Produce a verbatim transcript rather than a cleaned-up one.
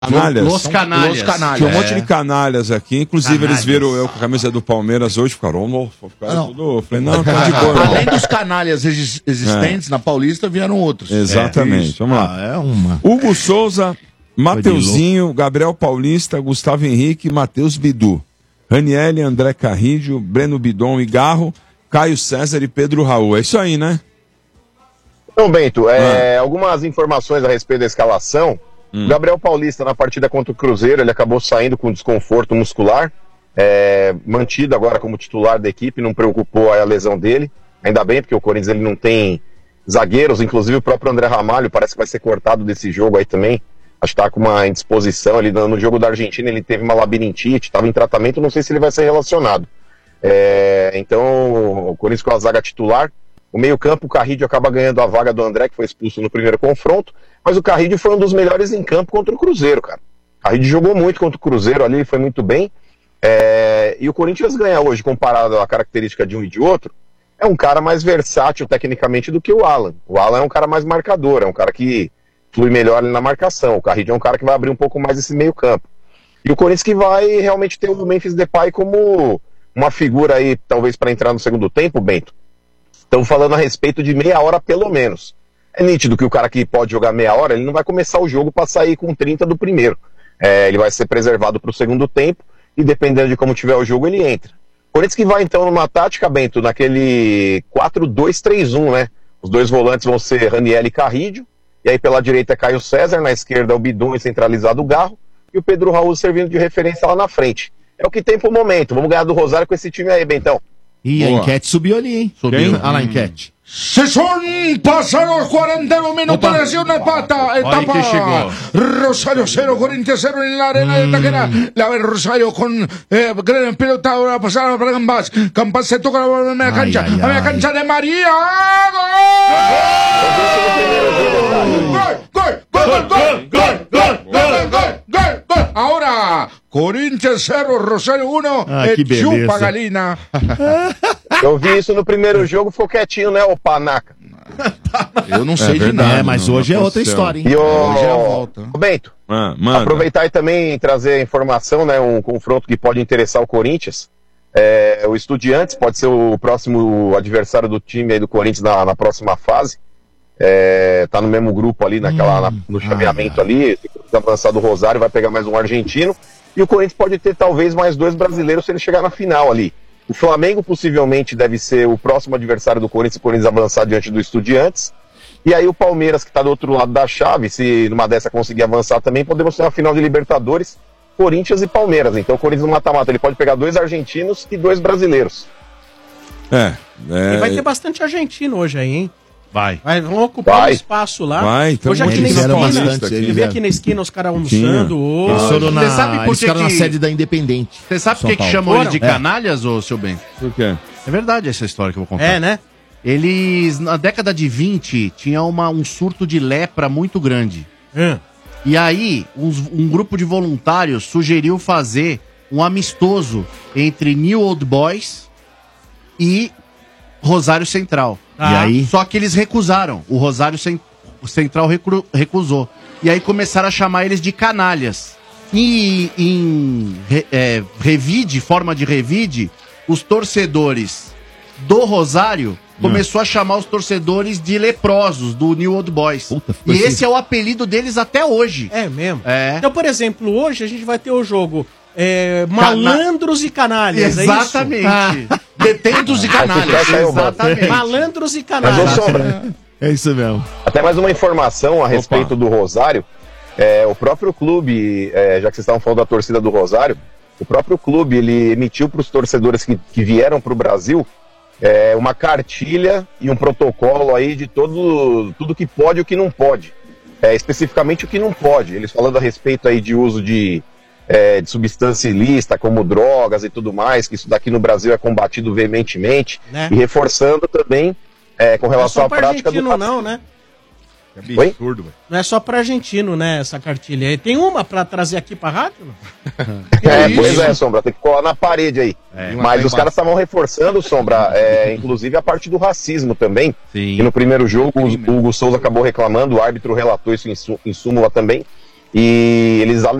Canalhas. Los canalhas. Los canalhas. Tinha um monte de canalhas aqui. Inclusive, Canalhas. eles viram eu com a camisa do Palmeiras hoje. Ficaram, oh, ficaram Não. tudo. Eu falei, não, tá de boa. não. Além dos canalhas exis- existentes na Paulista, vieram outros. Exatamente. Vamos lá. Ah, é uma. Hugo Souza, Mateuzinho, Gabriel Paulista, Gustavo Henrique, Matheus Bidu. Raniele, André Carrídio, Breno Bidon e Garro, Caio César e Pedro Raul. É isso aí, né? Então, Bento, é, algumas informações a respeito da escalação. Hum. Gabriel Paulista, na partida contra o Cruzeiro, ele acabou saindo com desconforto muscular, é, mantido agora como titular da equipe, não preocupou a lesão dele. Ainda bem, porque o Corinthians ele não tem zagueiros, inclusive o próprio André Ramalho parece que vai ser cortado desse jogo aí também. Acho que tá com uma indisposição. Ele, no jogo da Argentina ele teve uma labirintite, estava em tratamento, não sei se ele vai ser relacionado. É, então, o Corinthians com a zaga titular. O meio-campo, o Carrídio acaba ganhando a vaga do André, que foi expulso no primeiro confronto, mas o Carrídio foi um dos melhores em campo contra o Cruzeiro, cara. O Carrídio jogou muito contra o Cruzeiro ali, foi muito bem. É, e o Corinthians ganha hoje, comparado à característica de um e de outro, é um cara mais versátil tecnicamente do que o Alan. O Alan é um cara mais marcador, é um cara que flui melhor ali na marcação. O Carrídio é um cara que vai abrir um pouco mais esse meio-campo. E o Corinthians que vai realmente ter o Memphis Depay como uma figura aí, talvez para entrar no segundo tempo, Bento. Estamos falando a respeito de meia hora pelo menos. É nítido que o cara que pode jogar meia hora, ele não vai começar o jogo para sair com trinta do primeiro. É, ele vai ser preservado para o segundo tempo e dependendo de como tiver o jogo, ele entra. O Corinthians que vai então numa tática, Bento, naquele quatro dois três um, né? Os dois volantes vão ser Raniel e Carrídio, e aí pela direita é Caio César, na esquerda é o Bidon e centralizado o Garro, e o Pedro Raul servindo de referência lá na frente. É o que tem pro momento. Vamos ganhar do Rosário com esse time aí, Bentão. E a enquete subiu ali, hein? Subiu. Olha lá a enquete. Se son pasados cuarenta y uno minutos de una pata, etapa Rosario cero, Corinthians cero en la arena de Taquera. La ve Rosario con eh, gran pelota, ahora pasar para Gambás. Gambás se toca la media cancha, la media cancha de María. ¡Gol! ¡Gol! ¡Gol! ¡Gol! ¡Gol! ¡Gol! ¡Gol! ¡Gol! ¡Gol! ¡Gol! ¡Gol! Ahora, Corinthians cero, Rosario uno, Ah, que beleza. chupa galina. Eu vi isso no primeiro jogo, ficou quietinho, né, ô Panaca? Eu não sei de verdade, nada. É, mas não, hoje não é outra aconteceu. história, hein? E o... Hoje é a volta. Ô, Bento, Ah, manda. aproveitar e também trazer a informação, né, um confronto que pode interessar o Corinthians. É, o Estudiantes pode ser o próximo adversário do time aí do Corinthians na, na próxima fase. É, tá no mesmo grupo ali, naquela, na- no chaveamento ali. Tá avançado o Rosário, vai pegar mais um argentino. E o Corinthians pode ter talvez mais dois brasileiros se ele chegar na final ali. O Flamengo possivelmente deve ser o próximo adversário do Corinthians, se o Corinthians avançar diante do Estudiantes. E aí o Palmeiras, que está do outro lado da chave, se numa dessa conseguir avançar também, podemos ter uma final de Libertadores, Corinthians e Palmeiras. Então o Corinthians no mata-mata, ele pode pegar dois argentinos e dois brasileiros. É, é, E vai ter bastante argentino hoje aí, hein? Vai. Vai, vão ocupar Vai. um espaço lá. Vai, então hoje aqui eles na fizeram esquina, bastante, eu eles vi aqui na esquina os caras almoçando Tinha. hoje. Eles foram na, Você sabe por eles que ficaram na que- sede da Independente. Você sabe por São que, que Paulo. chamam ele de Foram? É. canalhas, ô seu bem? por quê? É verdade essa história que eu vou contar. É, né? Eles, na década de vinte, tinha uma, um surto de lepra muito grande. É. E aí, uns- um grupo de voluntários sugeriu fazer um amistoso entre New Old Boys e Rosário Central. Ah. E aí? Só que eles recusaram. O Rosário Cen- o Central recru- recusou. E aí começaram a chamar eles de canalhas. E em re- é, revide, forma de revide, os torcedores do Rosário começou a chamar os torcedores de leprosos do New Old Boys. Puta, ficou e assim. esse é o apelido deles até hoje. É mesmo? É. Então, por exemplo, hoje a gente vai ter o jogo é, Malandros e Canalhas, Exatamente. é isso? Detentos e canalhas. Aí, ô, Exatamente. Malandros e Mas, ô Canalhas. Sombra, É isso mesmo. até mais uma informação a respeito do Rosário. É, o próprio clube, é, já que vocês estavam falando da torcida do Rosário, o próprio clube ele emitiu para os torcedores que, que vieram para o Brasil é, uma cartilha e um protocolo aí de todo, tudo que pode e o que não pode. É, especificamente o que não pode. Eles falando a respeito aí de uso de, é, de substância ilícita, como drogas e tudo mais, que isso daqui no Brasil é combatido veementemente, Né? e reforçando também é, com Não é relação só à pra prática do argentino, não, né? Que Oi? absurdo, velho. Não é só pra argentino, né, essa cartilha. Tem uma pra trazer aqui pra rádio? Não? É, pois é, Sombra, tem que colar na parede aí. Mas os caras estavam reforçando, Sombra, é, inclusive a parte do racismo também. Sim. E no primeiro jogo, o Hugo Souza acabou reclamando, o árbitro relatou isso em, su- em súmula também. e eles